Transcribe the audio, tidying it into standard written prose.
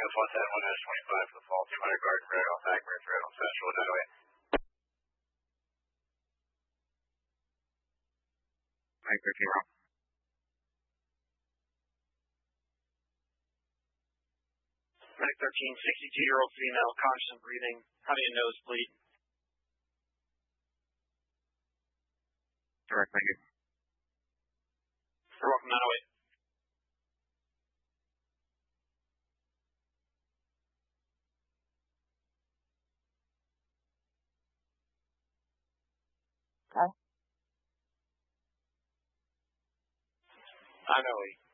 F110-1-25 for the fall, 200 Garden Road, off Agworth Road on Central and 908. Mike 13 wrong. Medic 13, 62-year-old female, conscious and breathing, having a nosebleed. Direct, thank you. You're welcome, 908. Okay. 908.